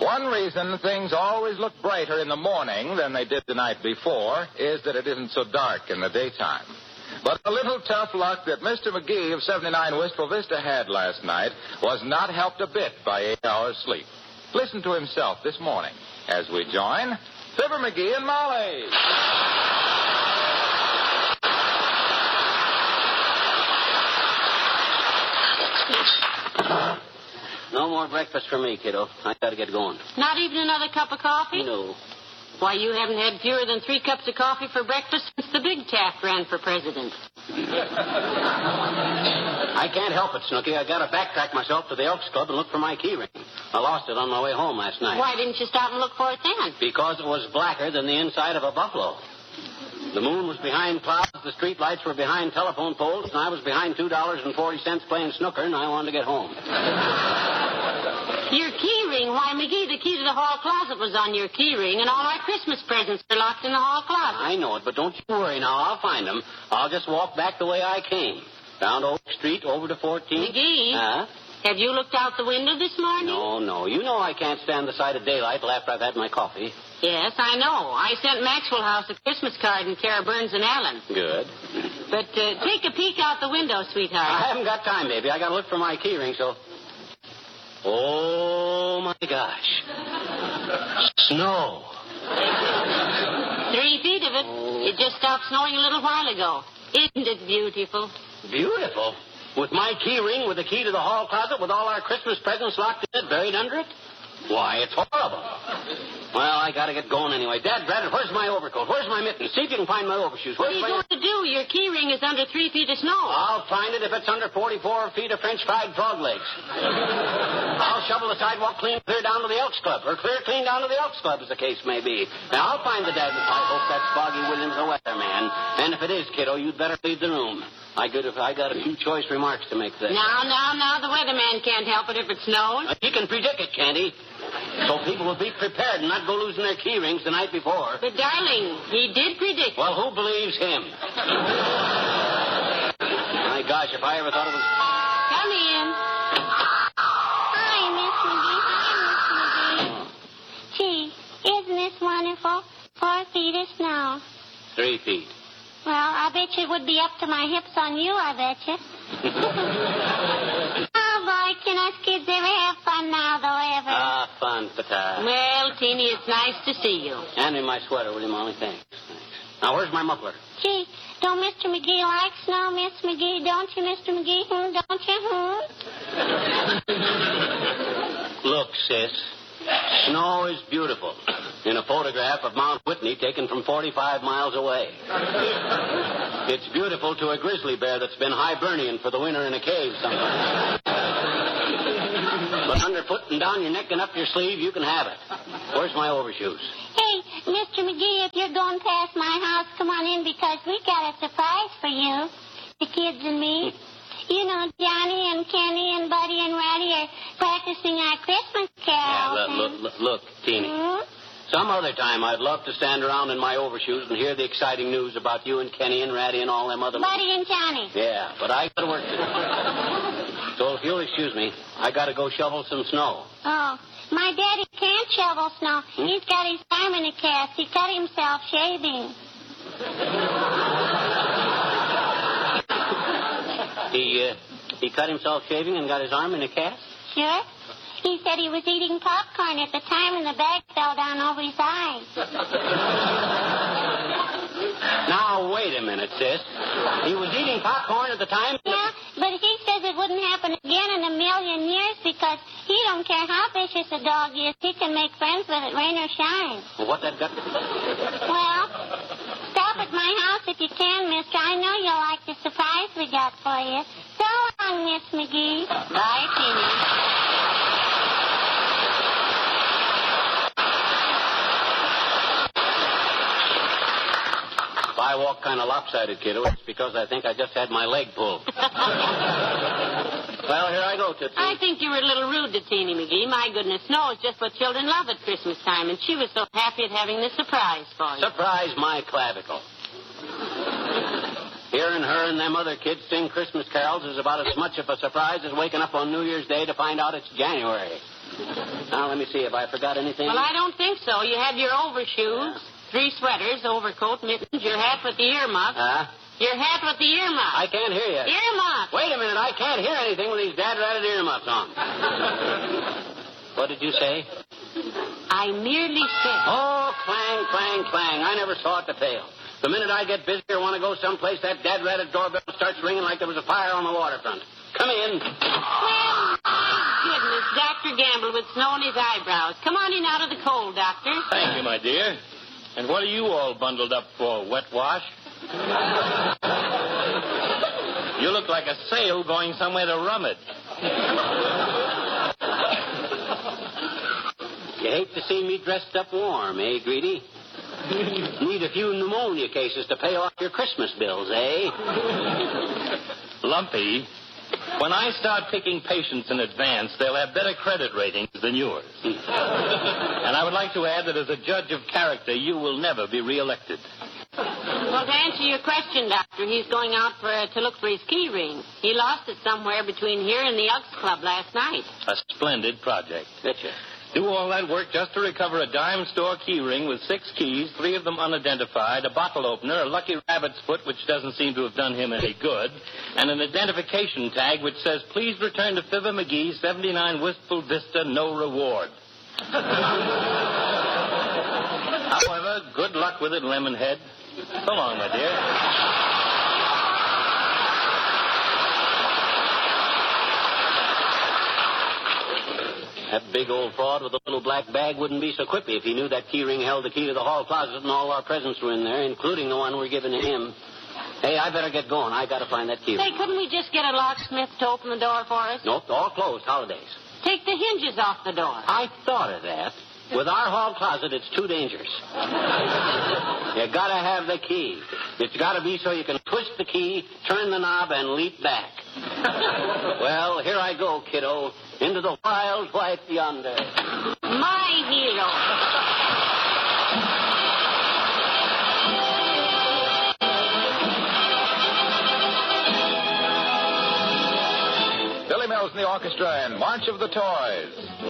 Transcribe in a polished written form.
One reason things always look brighter in the morning than they did the night before is that it isn't so dark in the daytime. But the little tough luck that Mr. McGee of 79 Wistful Vista had last night was not helped a bit by 8 hours sleep. Listen to himself this morning as we join Fibber McGee and Molly. No more breakfast for me, kiddo. I got to get going. Not even another cup of coffee? No. Why, you haven't had fewer than 3 cups of coffee for breakfast since the big Taft ran for president. I can't help it, Snooky. I got to backtrack myself to the Elks Club and look for my key ring. I lost it on my way home last night. Why didn't you stop and look for it then? Because it was blacker than the inside of a buffalo. The moon was behind clouds, the street lights were behind telephone poles, and I was behind $2.40 playing snooker, and I wanted to get home. Your key ring? Why, McGee, the key to the hall closet was on your key ring, and all our Christmas presents are locked in the hall closet. I know it, but don't you worry now. I'll find them. I'll just walk back the way I came. Down Oak Street, over to 14th. McGee? Have you looked out the window this morning? No. You know I can't stand the sight of daylight till after I've had my coffee. Yes, I know. I sent Maxwell House a Christmas card in care of Burns and Allen. Good. But take a peek out the window, sweetheart. I haven't got time, baby. I got to look for my key ring, so... Oh, my gosh. Snow. 3 feet of it. It just stopped snowing a little while ago. Isn't it beautiful? Beautiful? With my key ring, with the key to the hall closet, with all our Christmas presents locked in it, buried under it? Why, it's horrible. Well, I got to get going anyway. Dad, where's my overcoat? Where's my mittens? See if you can find my overshoes. What are you going to do? Your key ring is under 3 feet of snow. I'll find it if it's under 44 feet of French fried frog legs. I'll shovel the sidewalk clear down to the Elks Club, or clean down to the Elks Club, as the case may be. Now, I'll find the dad. I hope that's Foggy Williams, the weatherman. And if it is, kiddo, you'd better leave the room. I got a few choice remarks to make there. Now, the weatherman can't help it if it snows. He can predict it, can't he? So people will be prepared and not go losing their key rings the night before. But, darling, he did predict. Well, who believes him? My gosh, if I ever thought it was... Come in. Hi, Miss McGee. Gee, isn't this wonderful? 4 feet of snow. 3 feet. Well, I bet you it would be up to my hips on you, I bet you. Oh, boy, can us kids ever have fun now, though, ever? Fun, Pata. Well, Teeny, it's nice to see you. Hand me my sweater, will you, Molly? Thanks. Now, where's my muffler? Gee, don't Mr. McGee like snow, Miss McGee? Don't you, Mr. McGee? Don't you? Look, sis. Snow is beautiful. In a photograph of Mount Whitney taken from 45 miles away. It's beautiful to a grizzly bear that's been hibernating for the winter in a cave somewhere. But underfoot and down your neck and up your sleeve, you can have it. Where's my overshoes? Hey, Mr. McGee, if you're going past my house, come on in because we got a surprise for you. The kids and me. You know, Johnny and Kenny and Buddy and Ratty are practicing our Christmas carols. Yeah, look, Teeny. Hmm? Some other time I'd love to stand around in my overshoes and hear the exciting news about you and Kenny and Ratty and all them other... Buddy and Johnny. Yeah, but I got to work today. So if you'll excuse me, I got to go shovel some snow. Oh, my daddy can't shovel snow. He's got his arm in a cast. He cut himself shaving. He cut himself shaving and got his arm in a cast? Sure. He said he was eating popcorn at the time and the bag fell down over his eyes. Now, wait a minute, sis. He was eating popcorn at the time? Yeah, but he says it wouldn't happen again in a million years because he don't care how vicious a dog is. He can make friends with it, rain or shine. Well, what that got to... Well, stop at my house if you can, mister. I know you'll like the surprise we got for you. So long, Miss McGee. Bye, Teeny. If I walk kind of lopsided, kiddo, it's because I think I just had my leg pulled. Well, here I go, Tootsie. I think you were a little rude to Teeny McGee. My goodness, snow is just what children love at Christmas time, and she was so happy at having this surprise for you. Surprise my clavicle. Hearing her and them other kids sing Christmas carols is about as much of a surprise as waking up on New Year's Day to find out it's January. Now, let me see if I forgot anything. Well, I don't think so. You have your overshoes, 3 sweaters, overcoat, mittens, your hat with the earmuffs. Your hat with the earmuffs. I can't hear you. Earmuffs. Wait a minute. I can't hear anything with these dad-ratted earmuffs on. What did you say? I merely said. Oh, clang, clang, clang. I never saw it to fail. The minute I get busy or want to go someplace, that dad-ratted doorbell starts ringing like there was a fire on the waterfront. Come in. Goodness, Dr. Gamble with snow in his eyebrows. Come on in out of the cold, Doctor. Thank you, my dear. And what are you all bundled up for, wet wash? You look like a sail going somewhere to rum it. You hate to see me dressed up warm, eh, Greedy? Need a few pneumonia cases to pay off your Christmas bills, eh? Lumpy, when I start picking patients in advance, they'll have better credit ratings than yours. And I would like to add that as a judge of character, you will never be reelected. Well, to answer your question, Doctor, he's going out to look for his key ring. He lost it somewhere between here and the Elks Club last night. A splendid project. Betcha. Do all that work just to recover a dime store key ring with 6 keys, 3 of them unidentified, a bottle opener, a lucky rabbit's foot, which doesn't seem to have done him any good, and an identification tag which says, "Please return to Fibber McGee, 79 Wistful Vista, no reward." However, good luck with it, Lemonhead. So long, my dear. That big old fraud with the little black bag wouldn't be so quippy if he knew that key ring held the key to the hall closet and all our presents were in there, including the one we're giving to him. Hey, I better get going. I got to find that key ring. Say, couldn't we just get a locksmith to open the door for us? Nope, all closed. Holidays. Take the hinges off the door. I thought of that. With our hall closet, it's too dangerous. You got to have the key. It's got to be so you can twist the key, turn the knob, and leap back. Well, here I go, kiddo, into the wild white yonder. My hero. Billy Mills and the orchestra and March of the Toys.